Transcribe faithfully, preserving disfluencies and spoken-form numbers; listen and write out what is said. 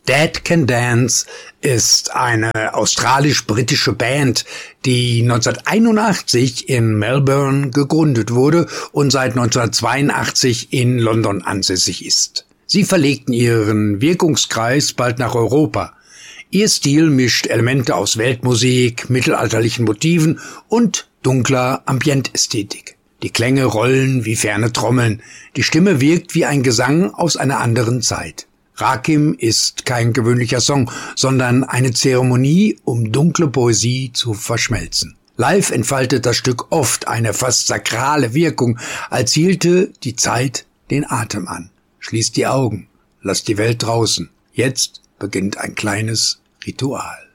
Dead Can Dance ist eine australisch-britische Band, die neunzehnhunderteinundachtzig in Melbourne gegründet wurde und seit neunzehnhundertzweiundachtzig in London ansässig ist. Sie verlegten ihren Wirkungskreis bald nach Europa. Ihr Stil mischt Elemente aus Weltmusik, mittelalterlichen Motiven und dunkler Ambientästhetik. Die Klänge rollen wie ferne Trommeln, die Stimme wirkt wie ein Gesang aus einer anderen Zeit. Rakim ist kein gewöhnlicher Song, sondern eine Zeremonie, um dunkle Poesie zu verschmelzen. Live entfaltet das Stück oft eine fast sakrale Wirkung, als hielte die Zeit den Atem an. Schließt die Augen, lasst die Welt draußen. Jetzt beginnt ein kleines Ritual.